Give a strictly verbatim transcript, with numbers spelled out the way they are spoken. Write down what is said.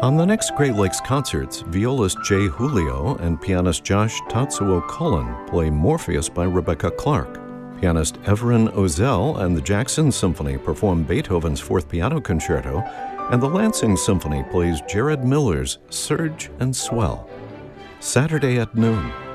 On the next Great Lakes concerts, violist Jay Julio and pianist Josh Tatsuo Cullen play Morpheus by Rebecca Clark. Pianist Everin Ozell and the Jackson Symphony perform Beethoven's Fourth Piano Concerto, and the Lansing Symphony plays Jared Miller's Surge and Swell. Saturday at noon.